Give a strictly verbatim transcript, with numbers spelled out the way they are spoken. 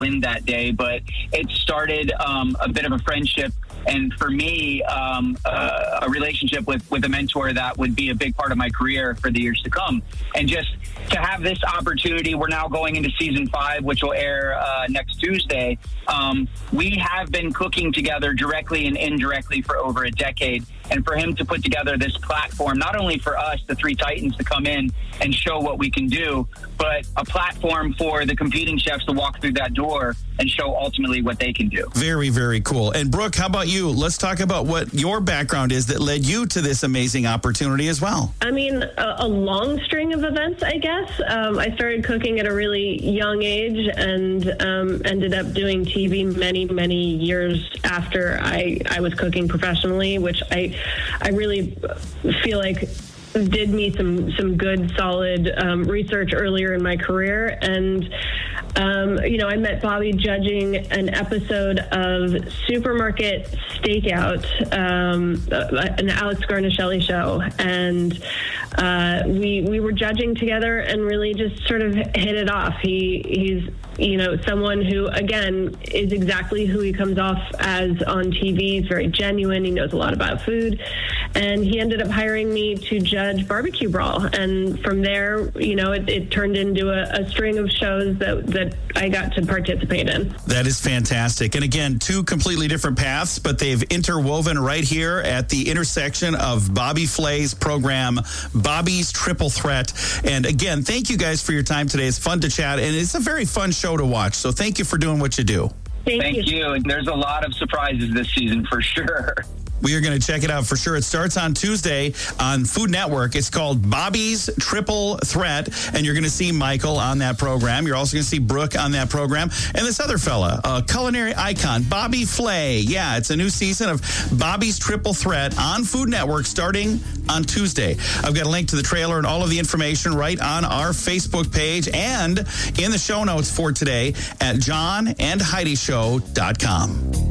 in that day, but it started um, a bit of a friendship. And for me, um, uh, a relationship with, with a mentor that would be a big part of my career for the years to come. And just to have this opportunity, we're now going into season five, which will air uh, next Tuesday. Um, we have been cooking together directly and indirectly for over a decade. And for him to put together this platform, not only for us, the three Titans, to come in and show what we can do, but a platform for the competing chefs to walk through that door and show ultimately what they can do. Very, very cool. And Brooke, how about you? Let's talk about what your background is that led you to this amazing opportunity as well. I mean, a, a long string of events, I guess. Um, I started cooking at a really young age and um, ended up doing T V many, many years after I, I was cooking professionally, which I I really feel like did me some some good, solid um, research earlier in my career. And, um, you know, I met Bobby judging an episode of Supermarket Stakeout, um, an Alex Garnaschelli show. And uh, we we were judging together and really just sort of hit it off. He He's, you know, someone who, again, is exactly who he comes off as on T V. He's very genuine. He knows a lot about food. And he ended up hiring me to judge Barbecue Brawl. And from there, you know, it, it turned into a, a string of shows that, that I got to participate in. That is fantastic. And again, two completely different paths, but they've interwoven right here at the intersection of Bobby Flay's program, Bobby's Triple Threat. And again, thank you guys for your time today. It's fun to chat, and it's a very fun show to watch. So thank you for doing what you do. Thank, Thank you. you. There's a lot of surprises this season for sure. We are going to check it out for sure. It starts on Tuesday on Food Network. It's called Bobby's Triple Threat, and you're going to see Michael on that program. You're also going to see Brooke on that program, and this other fella, a culinary icon, Bobby Flay. Yeah, it's a new season of Bobby's Triple Threat on Food Network starting on Tuesday. I've got a link to the trailer and all of the information right on our Facebook page and in the show notes for today at john and heidi show dot com.